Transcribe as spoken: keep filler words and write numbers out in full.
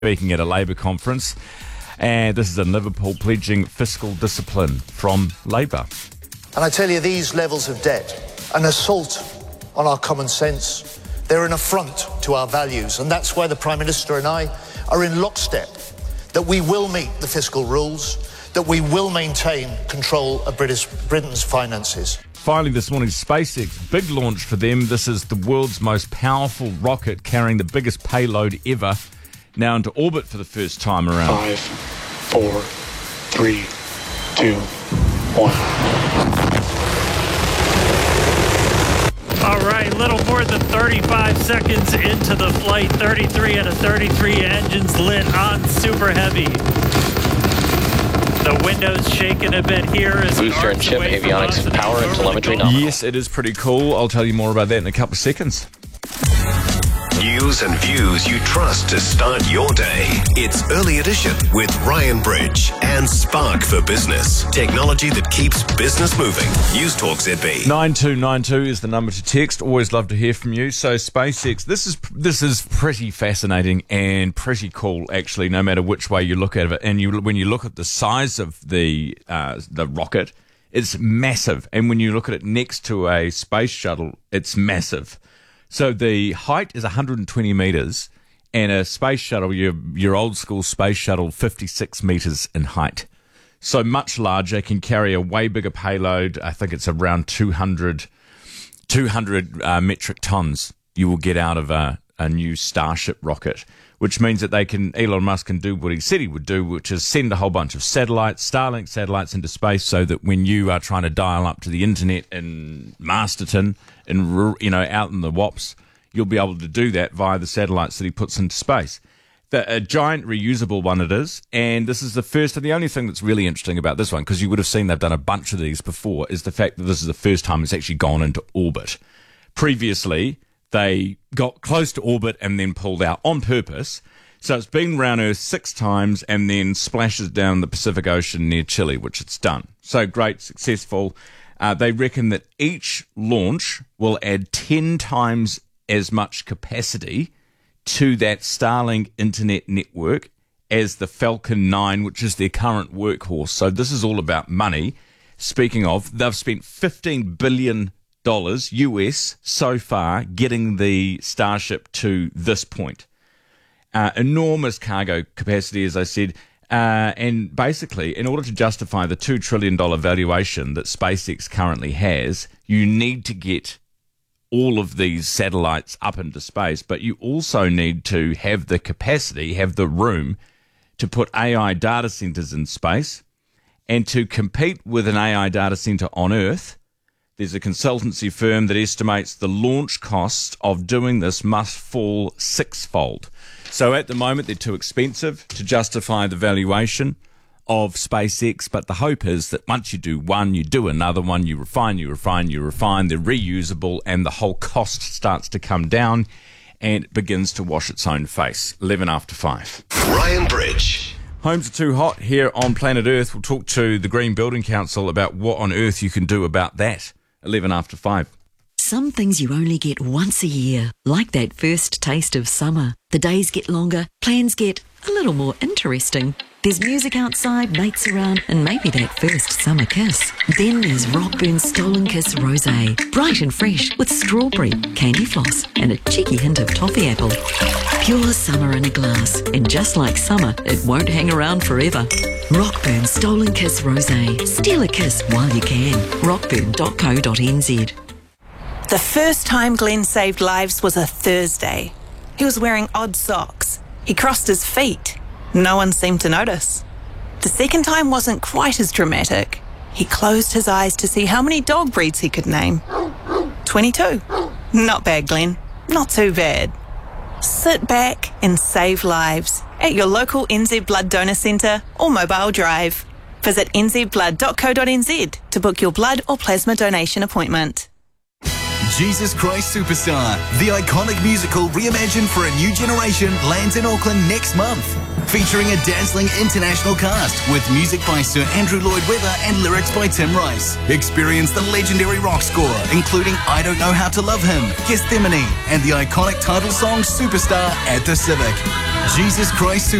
speaking at a Labour conference, and this is in Liverpool, pledging fiscal discipline from Labour. And I tell you, these levels of debt, an assault on our common sense, they're an affront to our values, and that's why the Prime Minister and I are in lockstep, that we will meet the fiscal rules, that we will maintain control of British, Britain's finances. Finally, this morning, SpaceX, big launch for them. This is the world's most powerful rocket carrying the biggest payload ever, now into orbit for the first time around. Five, four, three, two, one. All right, little more than thirty-five seconds into the flight. thirty-three out of thirty-three engines lit on super heavy. The window's shaking a bit here. As Booster and chip, avionics, power and telemetry nominal. Yes, it is pretty cool. I'll tell you more about that in a couple of seconds. News and views you trust to start your day. It's Early Edition with Ryan Bridge and Spark for Business. Technology that keeps business moving. News Talk Z B. nine two nine two is the number to text. Always love to hear from you. So SpaceX, this is this is pretty fascinating and pretty cool, actually, no matter which way you look at it. And you when you look at the size of the uh, the rocket, it's massive. And when you look at it next to a space shuttle, it's massive. So the height is one hundred twenty metres, and a space shuttle, your your old school space shuttle, fifty-six metres in height. So much larger, can carry a way bigger payload. I think it's around two hundred, two hundred uh, metric tons you will get out of a, a new Starship rocket, which means that they can, Elon Musk can do what he said he would do, which is send a whole bunch of satellites, Starlink satellites into space, so that when you are trying to dial up to the internet in Masterton, in, you know, out in the W O Ps, you'll be able to do that via the satellites that he puts into space. The, a giant reusable one it is, and this is the first, and the only thing that's really interesting about this one, because you would have seen they've done a bunch of these before, is the fact that this is the first time it's actually gone into orbit. Previously, they got close to orbit and then pulled out on purpose. So it's been around Earth six times and then splashes down the Pacific Ocean near Chile, which it's done. So great, successful. Uh, they reckon that each launch will add ten times as much capacity to that Starlink internet network as the Falcon nine, which is their current workhorse. So this is all about money. Speaking of, they've spent fifteen billion dollars U S so far getting the Starship to this point. Uh, enormous cargo capacity, as I said. Uh, and basically, in order to justify the two trillion dollars valuation that SpaceX currently has, you need to get all of these satellites up into space, but you also need to have the capacity, have the room to put A I data centers in space. And to compete with an A I data center on Earth, there's a consultancy firm that estimates the launch cost of doing this must fall sixfold. So at the moment, they're too expensive to justify the valuation of SpaceX, but the hope is that once you do one, you do another one, you refine, you refine, you refine, they're reusable, and the whole cost starts to come down and it begins to wash its own face. eleven after five. Ryan Bridge. Homes are too hot here on planet Earth. We'll talk to the Green Building Council about what on earth you can do about that. eleven after five. Some things you only get once a year, like that first taste of summer. The days get longer, plans get a little more interesting. There's music outside, mates around, and maybe that first summer kiss. Then there's Rockburn's Stolen Kiss Rosé, bright and fresh with strawberry, candy floss, and a cheeky hint of toffee apple. Pure summer in a glass, and just like summer, it won't hang around forever. Rockburn Stolen Kiss Rosé. Steal a kiss while you can. rockburn dot co dot n z. The first time Glenn saved lives was a Thursday. He was wearing odd socks. He crossed his feet. No one seemed to notice. The second time wasn't quite as dramatic. He closed his eyes to see how many dog breeds he could name. twenty-two. Not bad, Glenn. Not too bad. Sit back and save lives at your local N Z Blood Donor Centre or Mobile Drive. Visit n z blood dot co dot n z to book your blood or plasma donation appointment. Jesus Christ Superstar, the iconic musical reimagined for a new generation, lands in Auckland next month. Featuring a dazzling international cast with music by Sir Andrew Lloyd Webber and lyrics by Tim Rice. Experience the legendary rock score, including I Don't Know How to Love Him, Gethsemane, and the iconic title song Superstar at the Civic. Jesus Christ